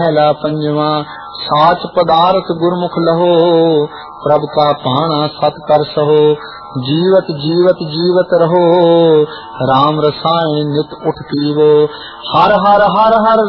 पहला पंजवा साच पदार्थ गुरमुख लहो, प्रभ का पाना सत कर सहो। जीवत जीवत जीवत रहो, राम रसायन नित उठ पीवो। हर हर हर हर